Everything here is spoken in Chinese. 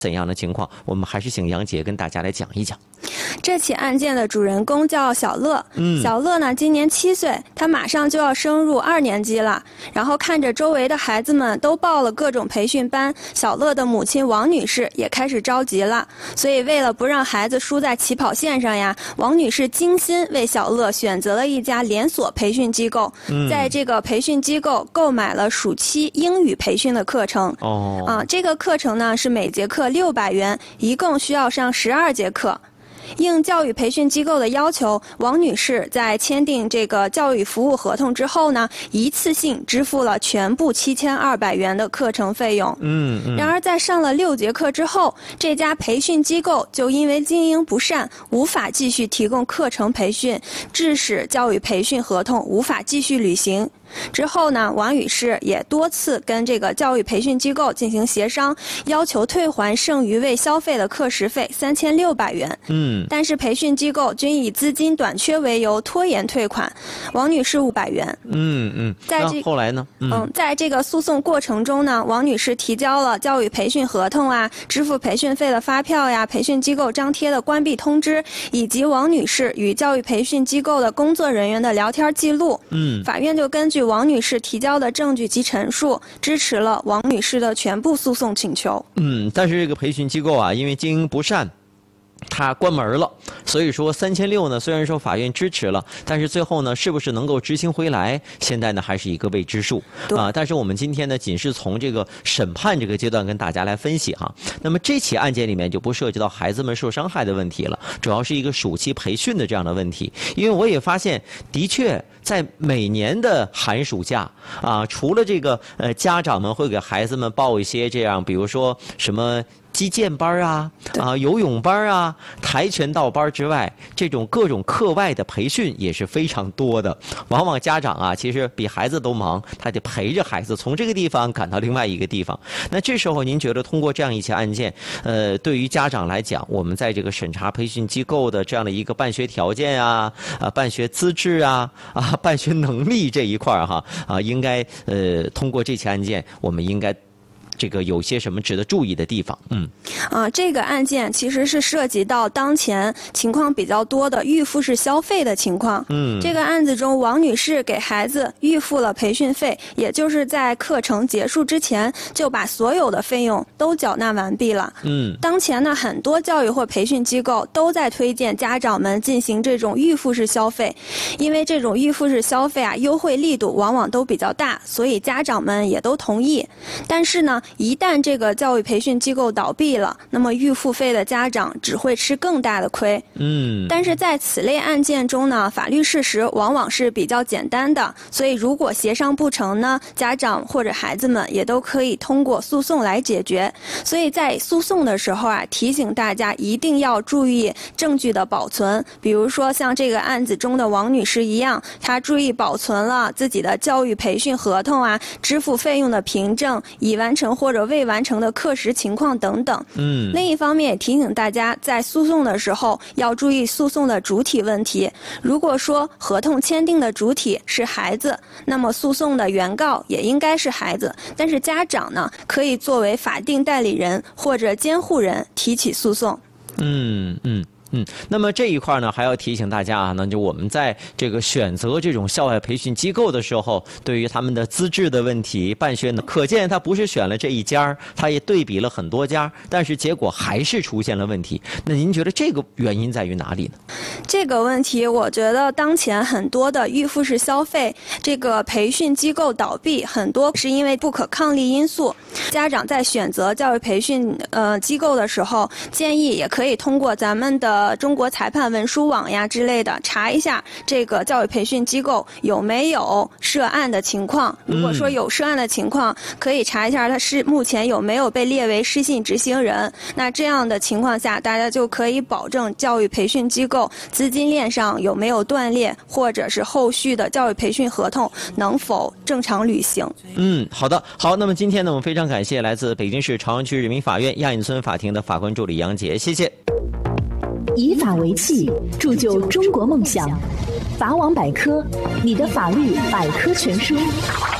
怎样的情况？我们还是请杨姐跟大家来讲一讲。 这起案件的主人公叫小乐，小乐呢今年7岁，他马上就要升入2年级了。然后看着周围的孩子们都报了各种培训班，小乐的母亲王女士也开始着急了。所以为了不让孩子输在起跑线上呀，王女士精心为小乐选择了一家连锁培训机构，在这个培训机构购买了暑期英语培训的课程。这个课程呢是每节课600元，一共需要上12节课。应教育培训机构的要求，王女士在签订这个教育服务合同之后呢，一次性支付了全部7200元的课程费用。然而在上了6节课之后，这家培训机构就因为经营不善，无法继续提供课程培训，致使教育培训合同无法继续履行。之后呢，王女士也多次跟这个教育培训机构进行协商，要求退还剩余未消费的课时费3600元。但是培训机构均以资金短缺为由拖延退款，王女士500元。 那后来呢？ 在这个诉讼过程中呢，王女士提交了教育培训合同啊、支付培训费的发票呀、培训机构张贴的关闭通知，以及王女士与教育培训机构的工作人员的聊天记录。法院就根据王女士提交的证据及陈述，支持了王女士的全部诉讼请求。 但是这个培训机构啊，因为经营不善，他关门了，所以说3600呢，虽然说法院支持了，但是最后呢，是不是能够执行回来，现在呢还是一个未知数但是我们今天呢，仅是从这个审判这个阶段跟大家来分析哈。那么这起案件里面就不涉及到孩子们受伤害的问题了，主要是一个暑期培训的这样的问题。因为我也发现，的确在每年的寒暑假除了这个家长们会给孩子们报一些这样，比如说什么击剑班游泳班跆拳道班之外，这种各种课外的培训也是非常多的。往往家长其实比孩子都忙，他得陪着孩子从这个地方赶到另外一个地方。那这时候您觉得通过这样一起案件，对于家长来讲，我们在这个审查培训机构的这样的一个办学条件办学资质办学能力这一块应该通过这起案件，我们应该这个有些什么值得注意的地方？ 这个案件其实是涉及到当前情况比较多的预付式消费的情况。这个案子中，王女士给孩子预付了培训费，也就是在课程结束之前就把所有的费用都缴纳完毕了。当前呢，很多教育或培训机构都在推荐家长们进行这种预付式消费，因为这种预付式消费优惠力度往往都比较大，所以家长们也都同意。但是呢，一旦这个教育培训机构倒闭了，那么预付费的家长只会吃更大的亏。但是在此类案件中呢，法律事实往往是比较简单的，所以如果协商不成呢，家长或者孩子们也都可以通过诉讼来解决。所以在诉讼的时候提醒大家一定要注意证据的保存。比如说像这个案子中的王女士一样，她注意保存了自己的教育培训合同支付费用的凭证、已完成或者未完成的课时情况等等。另一方面也提醒大家，在诉讼的时候要注意诉讼的主体问题。如果说合同签订的主体是孩子，那么诉讼的原告也应该是孩子，但是家长呢，可以作为法定代理人或者监护人提起诉讼。 那么这一块呢，还要提醒大家就我们在这个选择这种校外培训机构的时候，对于他们的资质的问题、办学呢，可见他不是选了这一家，他也对比了很多家，但是结果还是出现了问题。那您觉得这个原因在于哪里呢？ 这个问题，我觉得当前很多的预付式消费，这个培训机构倒闭，很多是因为不可抗力因素。家长在选择教育培训机构的时候，建议也可以通过咱们的中国裁判文书网之类的查一下这个教育培训机构有没有涉案的情况。如果说有涉案的情况，可以查一下他是目前有没有被列为失信执行人。那这样的情况下，大家就可以保证教育培训机构资金链上有没有断裂，或者是后续的教育培训合同能否正常履行。 好的，好。那么今天呢，我们非常感谢来自北京市朝阳区人民法院亚运村法庭的法官助理杨杰，谢谢。 以法为器，铸就中国梦想。法网百科，你的法律百科全书。